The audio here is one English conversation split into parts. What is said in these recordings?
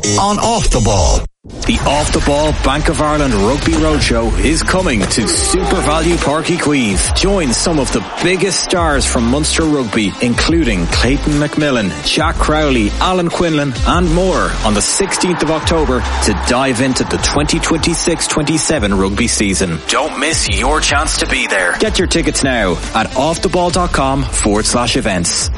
on Off the Ball. The Off the Ball Bank of Ireland Rugby Roadshow is coming to Super Value Park Queeve. Join some of the biggest stars from Munster Rugby, including Clayton McMillan, Jack Crowley, Alan Quinlan and more on the 16th of October to dive into the 2026-27 rugby season. Don't miss your chance to be there. Get your tickets now at offtheball.com/events.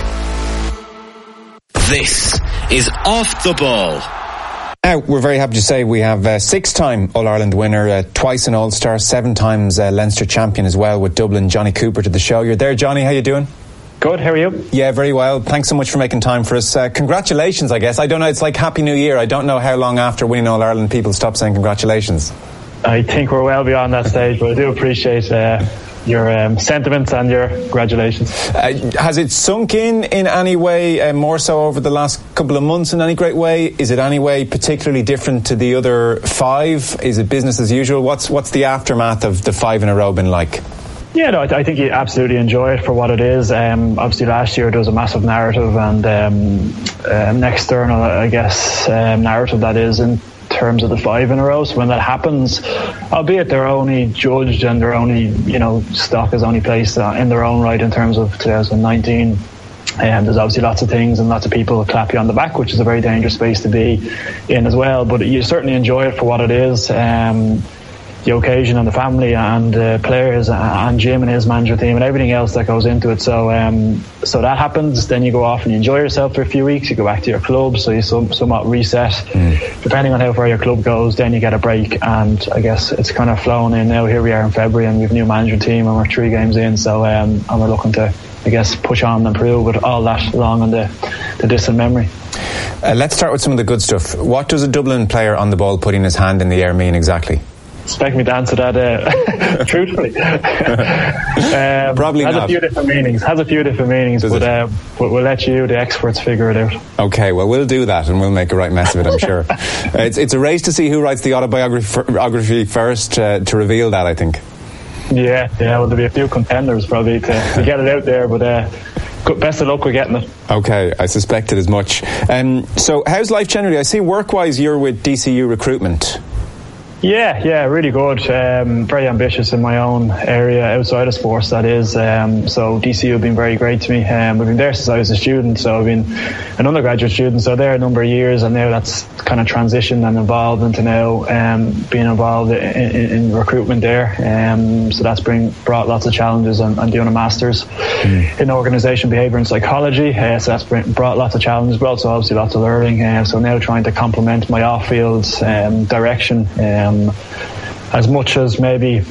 This is Off the Ball. Now, we're very happy to say we have a 6-time All-Ireland winner, twice an All-Star, 7 times Leinster champion as well with Dublin, Johnny Cooper, to the show. You're there, Johnny. How you doing? Good, how are you? Yeah, very well. Thanks so much for making time for us. Congratulations, I guess. I don't know, it's like Happy New Year. I don't know how long after winning All-Ireland people stop saying congratulations. I think we're well beyond that stage, but I do appreciate your sentiments and your congratulations. Has it sunk in any way, more so over the last couple of months in any great way? Is it any way particularly different to the other 5? Is it business as usual? What's the aftermath of the 5 in a row been like? Yeah, no, I think you absolutely enjoy it for what it is. Obviously last year there was a massive narrative and an external, I guess, narrative that is in terms of the 5 in a row. So when that happens, albeit they're only judged and they're only, stock is only placed in their own right in terms of 2019, and there's obviously lots of things and lots of people clap you on the back, which is a very dangerous space to be in as well. But you certainly enjoy it for what it is. The occasion and the family and players and Jim and his manager team and everything else that goes into it. So so that happens, then you go off and you enjoy yourself for a few weeks, you go back to your club, so you somewhat reset. Depending on how far your club goes, then you get a break, and I guess it's kind of flown in now. Here we are in February and we have a new management team and we're 3 games in, so and we're looking to, I guess, push on and improve with all that long in the distant memory. Let's start with some of the good stuff. What does a Dublin player on the ball putting his hand in the air mean exactly? Expect me to answer that truthfully. Probably has not. a few different meanings. But we'll let you, the experts, figure it out. Okay, well, we'll do that and we'll make a right mess of it, I'm sure. It's a race to see who writes the autobiography first to reveal that, I think. Yeah. Well, there'll be a few contenders probably to get it out there, but best of luck with getting it. Okay, I suspected as much. So, how's life generally? I see work-wise you're with DCU Recruitment. Yeah, really good. Very ambitious in my own area, outside of sports, that is. So DCU have been very great to me. We've been there since I was a student, so I've been an undergraduate student, so there a number of years, and now that's kind of transitioned and evolved into now being involved in recruitment there. So that's brought lots of challenges. I'm doing a master's in organisation, behaviour and psychology, so that's brought lots of challenges, but also obviously lots of learning. So now trying to complement my off-field direction. As much as maybe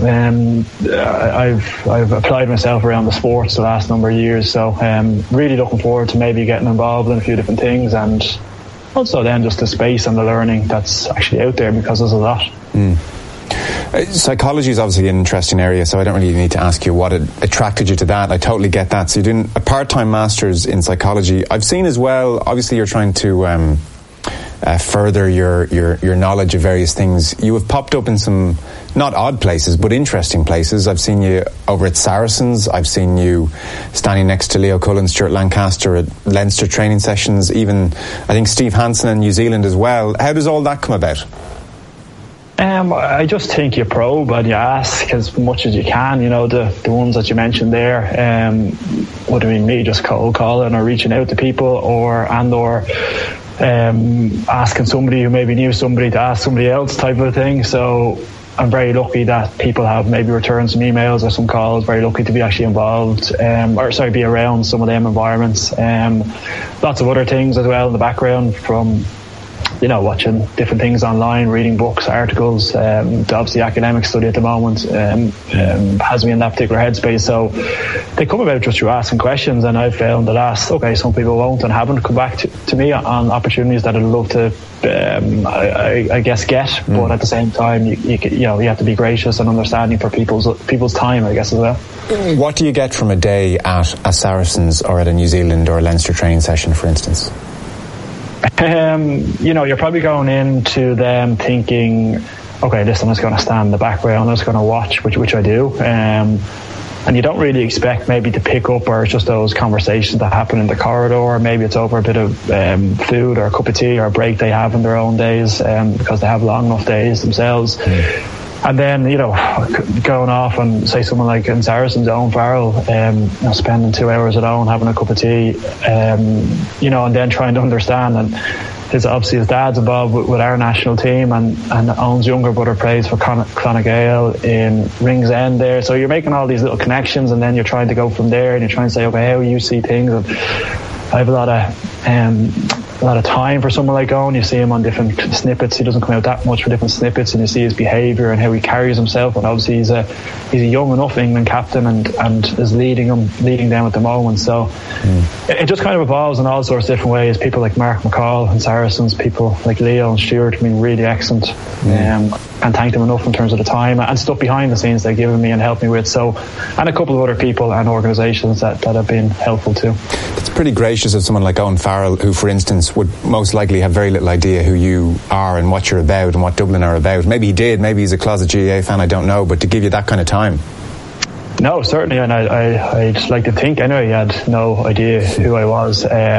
I've applied myself around the sports the last number of years, so really looking forward to maybe getting involved in a few different things, and also then just the space and the learning that's actually out there, because there's a lot. Psychology is obviously an interesting area, so I don't really need to ask you what attracted you to that. I totally get that. So you're doing a part-time master's in psychology. I've seen as well, obviously you're trying to further your knowledge of various things. You have popped up in some not odd places but interesting places. I've seen you over at Saracens, I've seen you standing next to Leo Cullen, Stuart Lancaster at Leinster training sessions, even I think Steve Hansen in New Zealand as well. How does all that come about? I just think you probe and you ask as much as you can. The ones that you mentioned there, what do you mean, me just cold calling or reaching out to people or asking somebody who maybe knew somebody to ask somebody else type of thing. So I'm very lucky that people have maybe returned some emails or some calls. Very lucky to be actually involved, be around some of them environments. Lots of other things as well in the background, from watching different things online, reading books, articles. Obviously academic study at the moment has me in that particular headspace. So they come about just through asking questions, and I've found that some people won't and haven't come back to me on opportunities that I'd love to I guess get, but at the same time you have to be gracious and understanding for people's time, I guess, as well. What do you get from a day at a Saracens or at a New Zealand or a Leinster training session, for instance? You're probably going into them thinking, okay, listen, I'm just going to stand in the background, I'm just going to watch, which I do. and you don't really expect maybe to pick up, or it's just those conversations that happen in the corridor. Maybe it's over a bit of food or a cup of tea or a break they have in their own days, because they have long enough days themselves. And then, going off and say someone like in Saracens, Owen Farrell, spending 2 hours at Owen having a cup of tea, and then trying to understand. And obviously his dad's involved with our national team, and Owen's younger brother plays for Clonagale in Ringsend there. So you're making all these little connections, and then you're trying to go from there, and you're trying to say, okay, how you see things. And I have a lot of time for someone like Owen. You see him on different snippets. He doesn't come out that much for different snippets, and you see his behaviour and how he carries himself. And obviously he's a young enough England captain and is leading them at the moment. So it just kind of evolves in all sorts of different ways. People like Mark McCall and Saracens, people like Leo and Stuart have been really excellent. Can't thank them enough in terms of the time and stuff behind the scenes they've given me and helped me with. So, and a couple of other people and organisations that have been helpful too. It's pretty gracious of someone like Owen Farrell, who, for instance, would most likely have very little idea who you are and what you're about and what Dublin are about. Maybe he did, maybe he's a closet GAA fan, I don't know, but to give you that kind of time. No, certainly, and I just like to think anyway he had no idea who I was.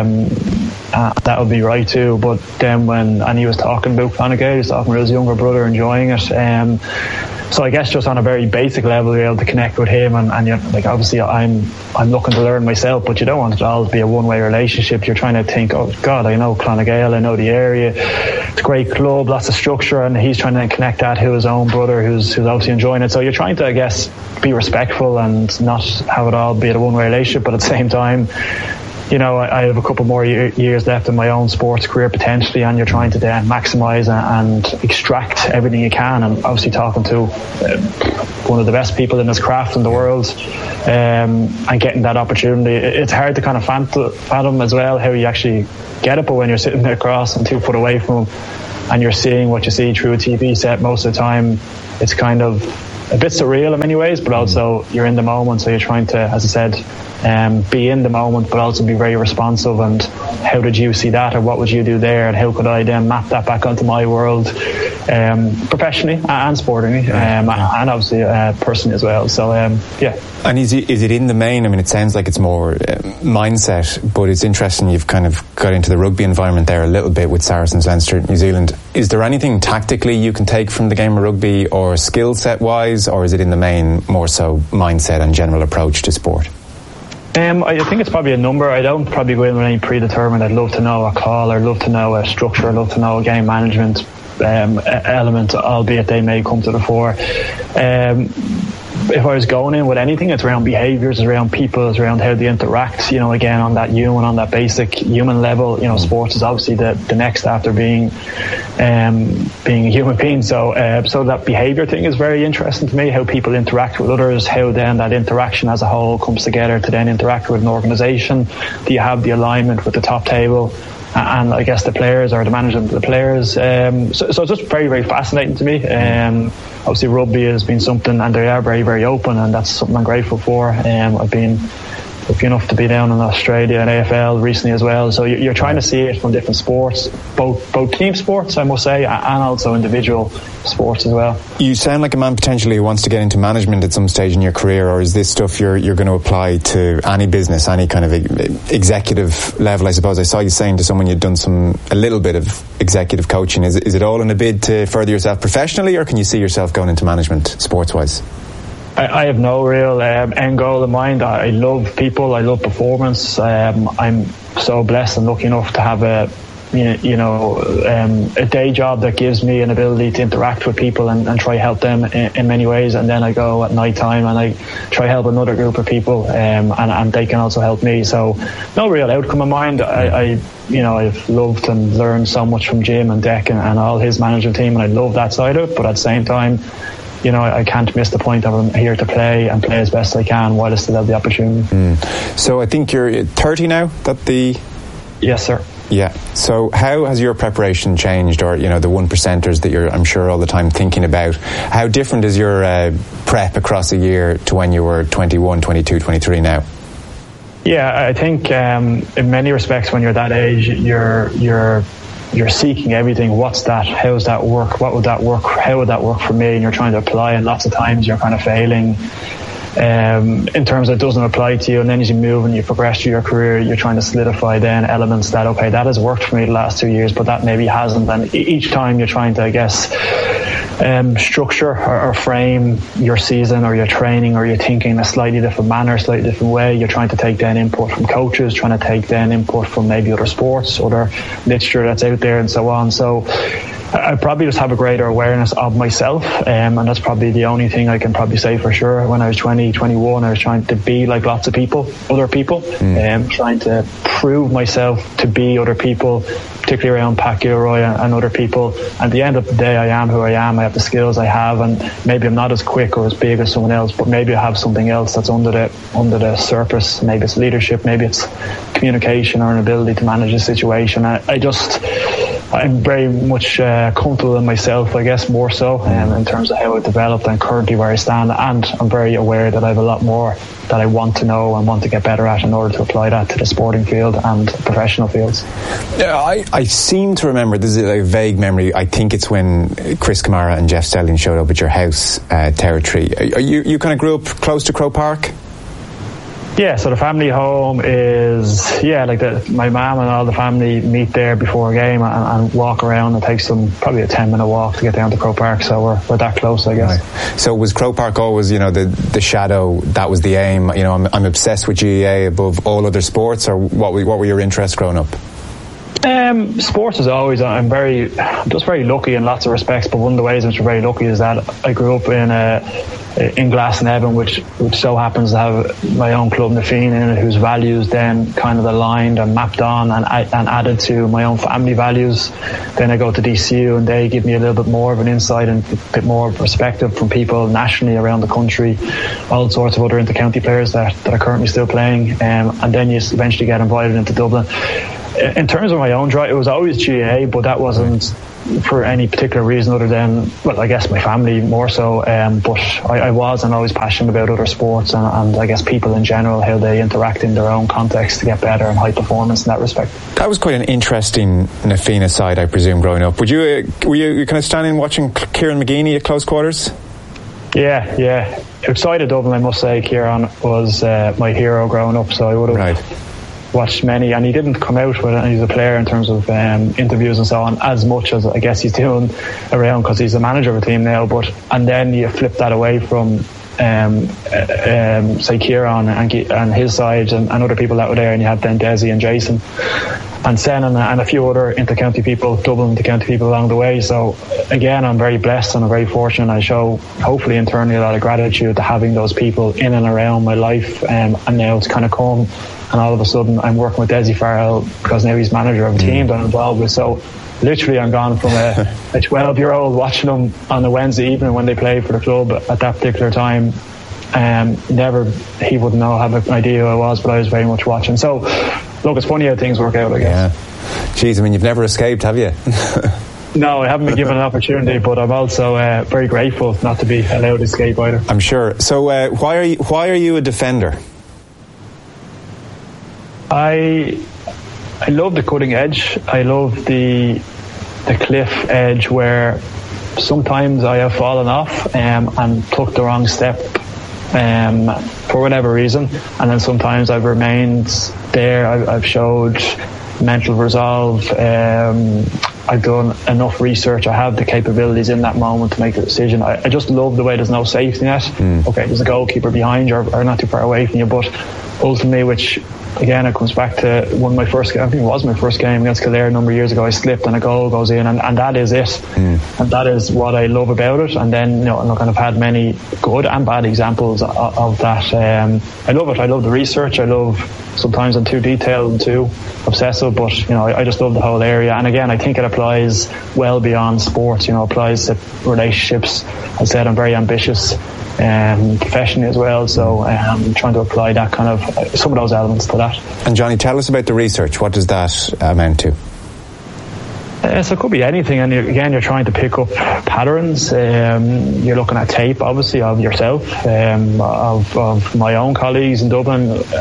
That would be right too. But then when he was talking about Clonagale, he was talking with his younger brother, enjoying it. So I guess just on a very basic level, you're able to connect with him, and you're, like, obviously I'm looking to learn myself, but you don't want it all to be a one-way relationship. You're trying to think, oh God, I know Clonagale, I know the area, it's a great club, lots of structure, and he's trying to connect that to his own brother who's obviously enjoying it. So you're trying to, I guess, be respectful and not have it all be a one-way relationship, but at the same time, I have a couple more years left in my own sports career potentially, and you're trying to then maximise and extract everything you can. And obviously talking to one of the best people in his craft in the world, and getting that opportunity, it's hard to kind of fathom as well how you actually get it. But when you're sitting there across and 2 foot away from him, and you're seeing what you see through a TV set most of the time, it's kind of a bit surreal in many ways, but also you're in the moment, so you're trying to, as I said, be in the moment, but also be very responsive. And how did you see that, or what would you do there, and how could I then map that back onto my world, professionally and sportingly, and obviously personally as well. So yeah. And is it in the main? I mean, it sounds like it's more mindset, but it's interesting you've kind of got into the rugby environment there a little bit with Saracens, Leinster, New Zealand. Is there anything tactically you can take from the game of rugby, or skill set wise, or is it in the main more so mindset and general approach to sport? I think it's probably a number. I don't probably go in with any predetermined. I'd love to know a call, I'd love to know a structure, I'd love to know a game management element, albeit they may come to the fore. If I was going in with anything, it's around behaviours, it's around people, it's around how they interact, again, on that basic human level. Sports is obviously the next after being a human being. So that behaviour thing is very interesting to me, how people interact with others, how then that interaction as a whole comes together to then interact with an organisation. Do you have the alignment with the top table? And I guess the players, or the management of the players. So it's just very, very fascinating to me. Obviously rugby has been something, and they are very, very open, and that's something I'm grateful for. I've been lucky enough to be down in Australia and AFL recently as well. So you're trying to see it from different sports, both team sports, I must say, and also individual sports as well. You sound like a man potentially who wants to get into management at some stage in your career, or is this stuff you're going to apply to any business, any kind of executive level? I suppose I saw you saying to someone you'd done a little bit of executive coaching. Is it all in a bid to further yourself professionally, or can you see yourself going into management sports-wise? I have no real end goal in mind. I love people, I love performance. I'm so blessed and lucky enough to have a day job that gives me an ability to interact with people and try help them in many ways. And then I go at night time and I try help another group of people, and they can also help me. So no real outcome in mind. I've loved and learned so much from Jim and Deck and all his management team, and I love that side of it. But at the same time, I can't miss the point of I'm here to play and play as best I can while I still have the opportunity. So I think you're 30 now? Yes, sir. Yeah. So how has your preparation changed, or, the one percenters that you're, I'm sure, all the time thinking about? How different is your prep across a year to when you were 21, 22, 23 now? Yeah, I think in many respects when you're that age, you're seeking everything. What's that? How's that work? What would that work? How would that work for me? And you're trying to apply, and lots of times you're kind of failing. in terms of it doesn't apply to you, and then as you move and you progress through your career, you're trying to solidify then elements that, okay, that has worked for me the last 2 years, but that maybe hasn't. And each time you're trying to, I guess, structure or frame your season or your training or your thinking in a slightly different manner, slightly different way. You're trying to take then input from coaches, trying to take then input from maybe other sports, other literature that's out there, and so on. So I probably just have a greater awareness of myself, and that's probably the only thing I can probably say for sure. When I was 20, 21, I was trying to be like lots of people, other people, trying to prove myself to be other people, particularly around Pat Gilroy and other people. At the end of the day, I am who I am. I have the skills I have, and maybe I'm not as quick or as big as someone else, but maybe I have something else that's under the surface. Maybe it's leadership, maybe it's communication or an ability to manage a situation. I'm very much comfortable in myself, I guess, more so in terms of how I developed and currently where I stand. And I'm very aware that I have a lot more that I want to know and want to get better at in order to apply that to the sporting field and professional fields. Yeah, I seem to remember, this is a vague memory, I think it's when Chris Kamara and Jeff Stelling showed up at your house territory. You kind of grew up close to Croke Park? Yeah, so the family home is, my mum and all the family meet there before a game and walk around. It takes them probably a 10-minute walk to get down to Croke Park, so we're that close, I guess. Right. So was Croke Park always, the shadow, that was the aim? I'm obsessed with GAA above all other sports, or what were your interests growing up? Sports is always, I'm just very lucky in lots of respects, but one of the ways I'm very lucky is that I grew up in Glasnevin, which so happens to have my own club, Nafeen, in it, whose values then kind of aligned and mapped on and added to my own family values. Then I go to DCU and they give me a little bit more of an insight and a bit more perspective from people nationally around the country, all sorts of other inter-county players that are currently still playing, and then you eventually get invited into Dublin. In terms of my own drive, it was always GAA, but that wasn't for any particular reason other than, well, I guess my family more so, but I was and always passionate about other sports and I guess people in general, how they interact in their own context to get better and high performance in that respect. That was quite an interesting Nafina side, I presume, growing up. Were you kind of standing watching Kieran McGeeney at close quarters? Yeah. Outside of Dublin, I must say, Kieran was my hero growing up, so I would have watched many, and he didn't come out with it. He's a player in terms of interviews and so on as much as I guess he's doing around, because he's the manager of a team now, and then you flip that away from say Kieran and his side and other people that were there, and you had then Desi and Jason and Sen and a few other inter-county people, Dublin inter-county people along the way. So again, I'm very blessed and I'm very fortunate. I show hopefully internally a lot of gratitude to having those people in and around my life, and now it's kind of come, and all of a sudden I'm working with Desi Farrell because now he's manager of a team that I'm involved with. So literally I'm gone from a 12-year-old watching them on a Wednesday evening when they play for the club at that particular time. He wouldn't have an idea who I was, but I was very much watching. So look, it's funny how things work out, I guess. Yeah. Jeez, I mean, you've never escaped, have you? No, I haven't been given an opportunity, but I'm also very grateful not to be allowed to escape either. I'm sure. So why are you a defender? I love the cutting edge. I love the cliff edge where sometimes I have fallen off and took the wrong step for whatever reason, and then sometimes I've remained there. I've showed mental resolve. I've done enough research. I have the capabilities in that moment to make the decision. I just love the way there's no safety net. Okay, there's a goalkeeper behind you or not too far away from you, but ultimately, which again, it comes back to one of my first games. I think it was my first game against Kildare a number of years ago. I slipped and a goal goes in, and that is it. And that is what I love about it. And then, I've had many good and bad examples of that. I love it. I love the research. I love, sometimes I'm too detailed and too obsessive, but I just love the whole area. And again, I think it applies well beyond sports. Applies to relationships. I said I'm very ambitious. Professionally as well, so I'm trying to apply that kind of some of those elements to that. And Johnny, tell us about the research. What does that amount to? So it could be anything, and you're trying to pick up patterns. You're looking at tape, obviously, of yourself, of my own colleagues in Dublin.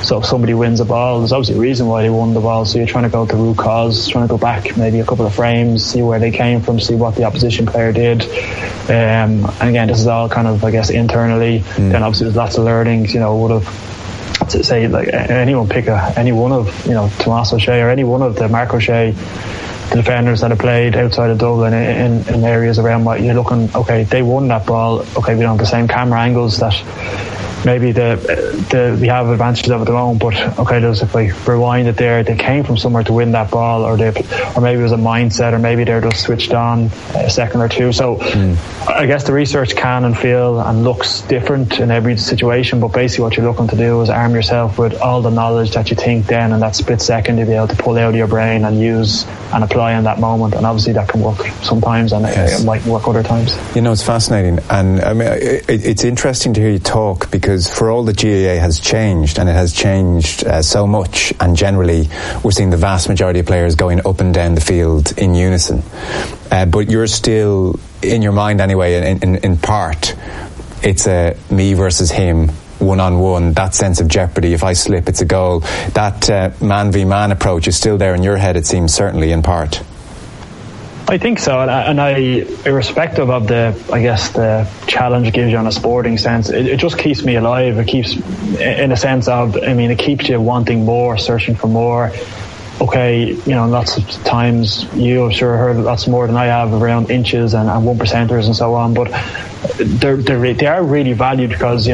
So if somebody wins a ball, there's obviously a reason why they won the ball. So you're trying to go to root cause, trying to go back maybe a couple of frames, see where they came from, see what the opposition player did. And again, this is all kind of, I guess, internally. Then obviously there's lots of learnings. Would have to say, like, anyone pick any one of Tomas O'Shea or any one of the Mark O'Shea, the defenders that have played outside of Dublin in areas around what you're looking. Okay, they won that ball. Okay, we don't have the same camera angles that maybe we have advantages of at the moment, but okay, if we rewind it there, they came from somewhere to win that ball, or maybe it was a mindset, or maybe they're just switched on a second or two. So I guess the research can and feel and looks different in every situation, but basically what you're looking to do is arm yourself with all the knowledge that you think then in that split second you'll be able to pull out of your brain and use and apply in that moment. And obviously that can work sometimes, and it might work other times. It's fascinating, and I mean it's interesting to hear you talk, because for all that GAA has changed, and it has changed so much, and generally we're seeing the vast majority of players going up and down the field in unison, but you're still, in your mind anyway, in part, it's a me versus him, one-on-one, that sense of jeopardy. If I slip, it's a goal. That man v man approach is still there in your head, it seems, certainly in part. I think so, and I, irrespective of the challenge it gives you on a sporting sense, it just keeps me alive. It keeps, in a sense of, it keeps you wanting more, searching for more. Okay, lots of times you have sure heard lots more than I have around inches and 1%ers and so on, but they are really valued, because, I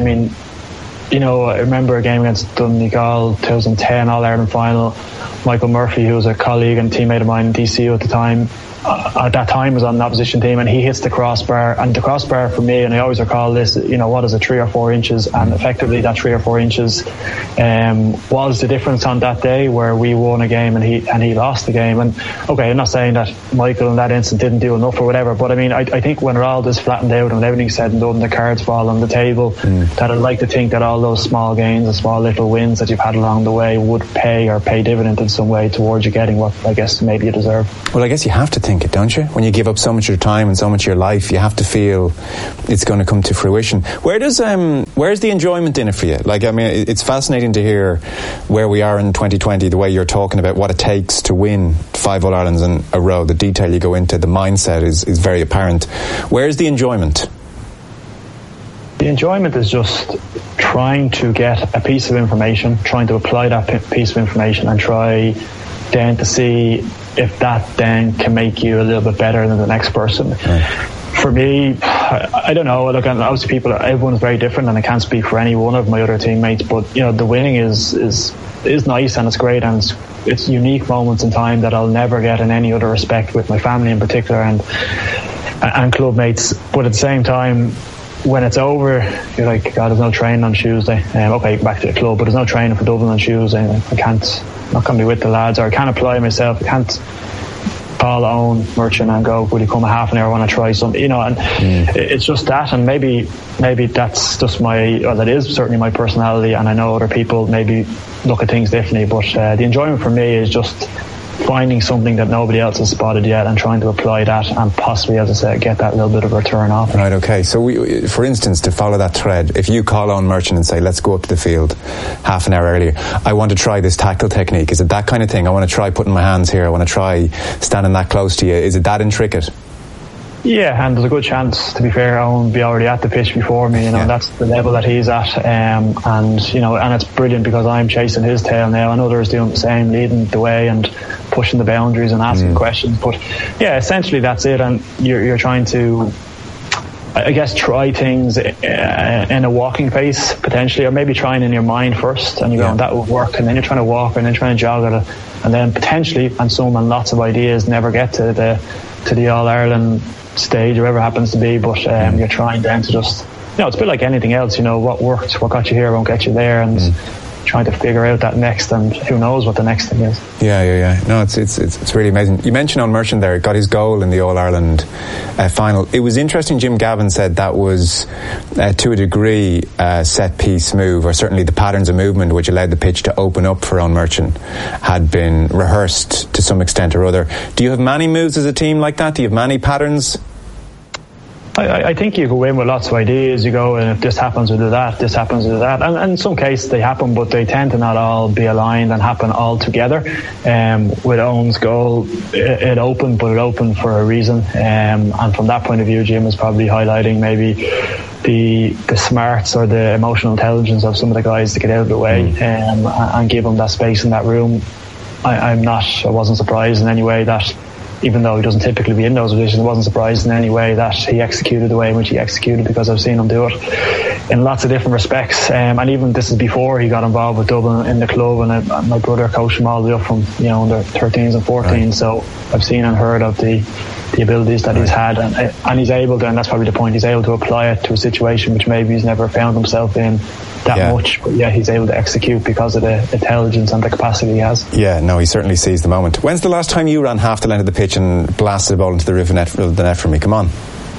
remember a game against Donegal, 2010 All-Ireland final. Michael Murphy, who was a colleague and teammate of mine in DCU at the time, at that time was on the opposition team, and he hits the crossbar, and the crossbar for me, and I always recall this, what is it, 3 or 4 inches, and effectively that 3 or 4 inches was the difference on that day where we won a game and he lost the game. And okay, I'm not saying that Michael in that instant didn't do enough or whatever, but I think when all this flattened out and everything's said and done, the cards fall on the table, that I'd like to think that all those small gains and small little wins that you've had along the way would pay dividend in some way towards you getting what I guess maybe you deserve. Well, I guess you have to think it, don't you? When you give up so much of your time and so much of your life, you have to feel it's going to come to fruition. Where's the enjoyment in it for you? It's fascinating to hear where we are in 2020, the way you're talking about what it takes to win 5 All-Irelands in a row. The detail you go into, the mindset is very apparent. Where's the enjoyment? The enjoyment is just trying to get a piece of information, trying to apply that piece of information, and try then to see if that then can make you a little bit better than the next person. Right. For me, I don't know. Look, obviously everyone's very different, and I can't speak for any one of my other teammates. But the winning is nice and it's great, and it's unique moments in time that I'll never get in any other respect with my family in particular and club mates. But at the same time, when it's over, you're like, God, there's no training on Tuesday. Okay, back to the club, but there's no training for Dublin on Tuesday. I'm not going to be with the lads, or I can't apply myself. I can't call Owen Murchan and go, will you come a half an hour, I want to try something, and it's just that. And maybe that's just that is certainly my personality, and I know other people maybe look at things differently, but the enjoyment for me is just finding something that nobody else has spotted yet and trying to apply that and possibly, as I said, get that little bit of return off. Right, okay. So for instance, to follow that thread, if you call on Murchan and say, let's go up to the field half an hour earlier, I want to try this tackle technique. Is it that kind of thing? I want to try putting my hands here. I want to try standing that close to you. Is it that intricate? Yeah, and there's a good chance, to be fair, Owen will be already at the pitch before me, that's the level that he's at, and it's brilliant because I'm chasing his tail now, and others doing the same, leading the way and pushing the boundaries and asking questions. But yeah, essentially that's it, and you're trying to, I guess, try things in a walking pace potentially, or maybe trying in your mind first, and you're going, that will work, and then you're trying to walk and then trying to jog at it, and then potentially, and lots of ideas never get to the All-Ireland stage or whatever happens to be, but you're trying then to just, it's a bit like anything else, what worked, what got you here won't get you there, and trying to figure out that next, and who knows what the next thing is. Yeah. No, it's really amazing. You mentioned on Murchan there, got his goal in the All-Ireland final. It was interesting, Jim Gavin said that was to a degree a set piece move, or certainly the patterns of movement which allowed the pitch to open up for Owen Murchan had been rehearsed to some extent or other. Do you have many moves as a team like that? Do you have many patterns? I think you go in with lots of ideas. You go, and if this happens, we'll do that. This happens, we'll do that. And in some cases they happen, but they tend to not all be aligned and happen all together. With Owen's goal, it opened for a reason. And from that point of view, Jim was probably highlighting maybe the smarts or the emotional intelligence of some of the guys to get out of the way and give them that space in that room. I wasn't surprised in any way that, even though he doesn't typically be in those positions, I wasn't surprised in any way that he executed the way in which he executed, because I've seen him do it in lots of different respects. And even this is before he got involved with Dublin in the club, and my brother coached him all the way up from under 13s and 14s. Right. So I've seen and heard of the abilities that he's had, and he's able to, and that's probably the point, he's able to apply it to a situation which maybe he's never found himself in that much, but he's able to execute because of the intelligence and the capacity he has. Yeah, no, he certainly sees the moment. When's the last time you ran half the length of the pitch and blasted the ball into the roof of the net for me? Come on.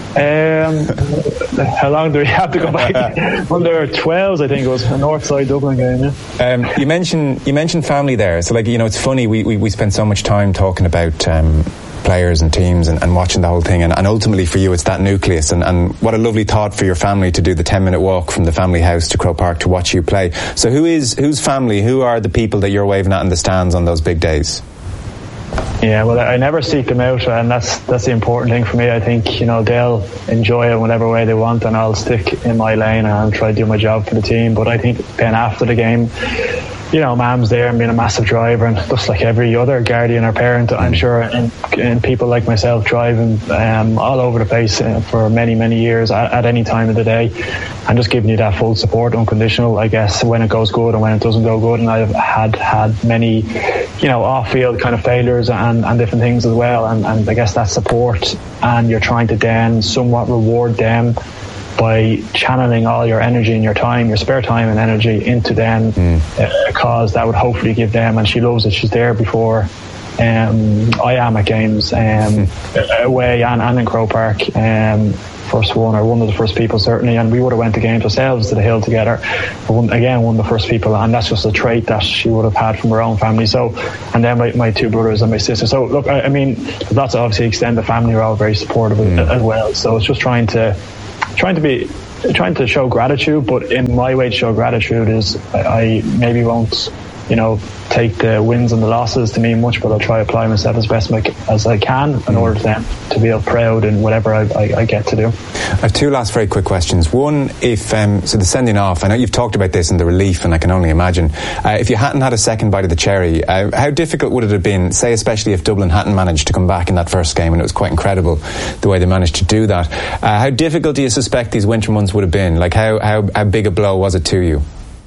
How long do we have to go back? Under 12s, I think it was a Northside Dublin game. You mentioned family there, so it's funny, we spend so much time talking about players and teams and watching the whole thing, and ultimately for you it's that nucleus, and what a lovely thought for your family to do the 10-minute walk from the family house to Croke Park to watch you play. So who's family? Who are the people that you're waving at in the stands on those big days? Yeah, well, I never seek them out, and that's the important thing for me. I think they'll enjoy it whatever way they want, and I'll stick in my lane and I'll try to do my job for the team. But I think then after the game, Mam's there and being a massive driver, and just like every other guardian or parent, I'm sure, and people like myself driving all over the place for many, many years at any time of the day, and just giving you that full support, unconditional, I guess, when it goes good and when it doesn't go good. And I've had many, off-field kind of failures and different things as well, and I guess that support, and you're trying to then somewhat reward them by channeling all your energy and your time, your spare time and energy into them, a cause that would hopefully give them, and she loves it, she's there before I am at games away and in Croke Park, first one, or one of the first people certainly, and we would have went to games ourselves to the Hill together, one of the first people, and that's just a trait that she would have had from her own family. So, and then my two brothers and my sister. So look, I mean, lots of obviously extended family are all very supportive as well, so it's just trying to show gratitude, but in my way to show gratitude is I maybe won't take the wins and the losses to mean much, but I'll try to apply myself as best as I can in order for them to feel proud in whatever I get to do. I have two last very quick questions. One, so the sending off, I know you've talked about this and the relief, and I can only imagine, if you hadn't had a second bite of the cherry, how difficult would it have been, say especially if Dublin hadn't managed to come back in that first game, and it was quite incredible the way they managed to do that. How difficult do you suspect these winter months would have been? Like how big a blow was it to you?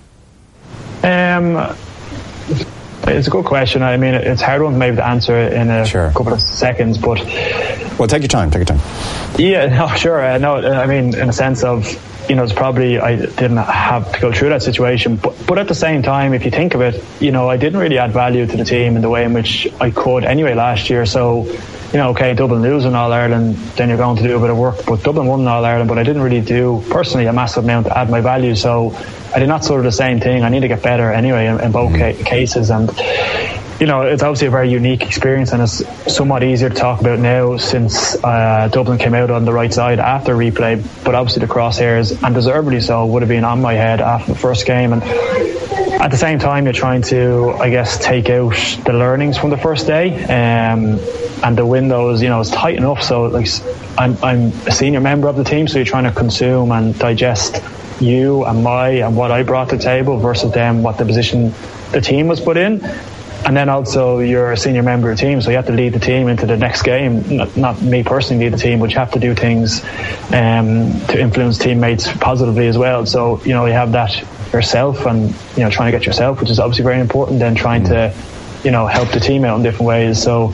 It's a good question. I mean, it's hard one maybe to answer in a couple of seconds, but... Well, take your time. Yeah, no, sure. No, I mean, in a sense of, it's probably I didn't have to go through that situation, but at the same time, if you think of it, I didn't really add value to the team in the way in which I could anyway last year. So, okay, Dublin losing All-Ireland, then you're going to do a bit of work, but Dublin won All-Ireland, but I didn't really do, personally, a massive amount to add my value, so I did not sort of the same thing. I need to get better anyway in both cases, and it's obviously a very unique experience, and it's somewhat easier to talk about now since Dublin came out on the right side after replay, but obviously the crosshairs, and deservedly so, would have been on my head after the first game, and at the same time you're trying to, I guess, take out the learnings from the first day, and the windows, is tight enough, so like I'm a senior member of the team, so you're trying to consume and digest you and what I brought to the table versus them, what the position the team was put in. And then also you're a senior member of the team, so you have to lead the team into the next game. Not me personally lead the team, but you have to do things to influence teammates positively as well. So, you have that yourself, and, trying to get yourself, which is obviously very important, then trying to, help the team out in different ways. So,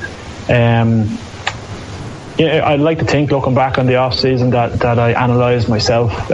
I'd like to think, looking back on the off-season, that I analysed myself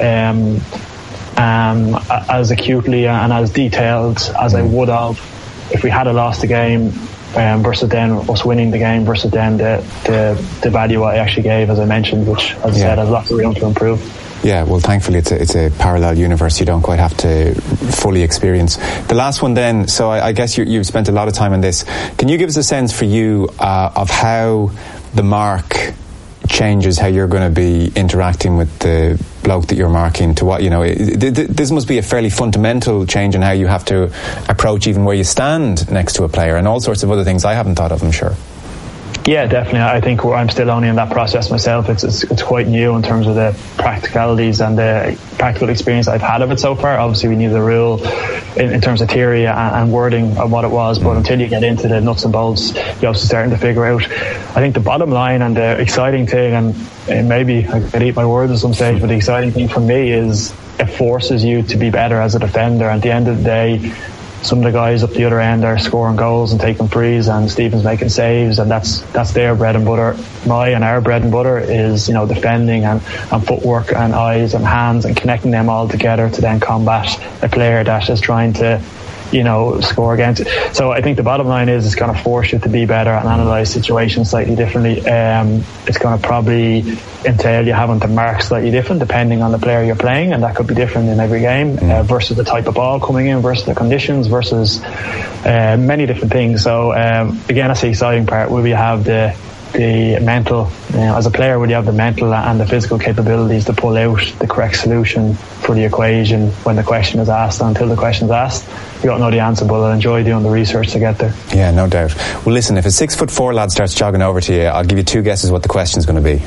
as acutely and as detailed as I would have if we had lost the game, versus then us winning the game, versus then the value I actually gave, as I mentioned, which, as I said, has lots of room to improve. Yeah, well, thankfully it's a parallel universe you don't quite have to fully experience. The last one then, so I guess you've spent a lot of time on this. Can you give us a sense for you of how the mark changes how you're going to be interacting with the bloke that you're marking to what, this must be a fairly fundamental change in how you have to approach even where you stand next to a player and all sorts of other things I haven't thought of, I'm sure. Yeah, definitely. I think I'm still only in that process myself. It's quite new in terms of the practicalities and the practical experience I've had of it so far. Obviously, we knew the rule in terms of theory and wording of what it was, but until you get into the nuts and bolts, you're also starting to figure out. I think the bottom line and the exciting thing, and maybe I could eat my words at some stage, but the exciting thing for me is it forces you to be better as a defender. At the end of the day, some of the guys up the other end are scoring goals and taking frees, and Stephen's making saves, and that's their bread and butter. Our bread and butter is defending and footwork and eyes and hands and connecting them all together to then combat a player that is trying to score against it. So I think the bottom line is it's going to force you to be better and analyse situations slightly differently. It's going to probably entail you having to mark slightly different depending on the player you're playing, and that could be different in every game versus the type of ball coming in, versus the conditions, versus many different things. So again, that's the exciting part. Will we have the mental, as a player, will you have the mental and the physical capabilities to pull out the correct solution for the equation when the question is asked? And until the question is asked, you don't know the answer, but I'll enjoy doing the research to get there. Yeah, no doubt. Well, listen, if a 6'4" lad starts jogging over to you, I'll give you 2 guesses what the question's going to be.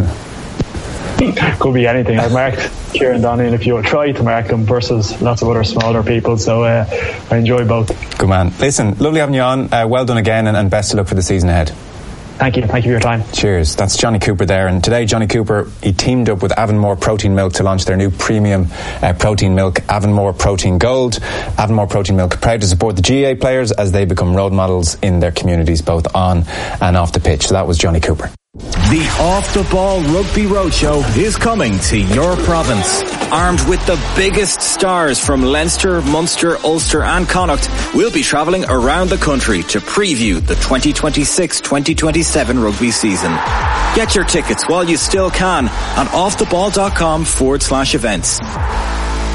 Could be anything. I've marked Kieran Donahue, if you will try to mark him, versus lots of other smaller people, so I enjoy both. Good man. Listen, lovely having you on. Well done again, and best of luck for the season ahead. Thank you for your time. Cheers. That's Johnny Cooper there, and today Johnny Cooper, he teamed up with Avonmore Protein Milk to launch their new premium protein milk, Avonmore Protein Gold. Avonmore Protein Milk, proud to support the GAA players as they become role models in their communities, both on and off the pitch. So that was Johnny Cooper. The Off the Ball Rugby Roadshow is coming to your province. Armed with the biggest stars from Leinster, Munster, Ulster and Connacht, we'll be travelling around the country to preview the 2026-2027 rugby season. Get your tickets while you still can on offtheball.com/events.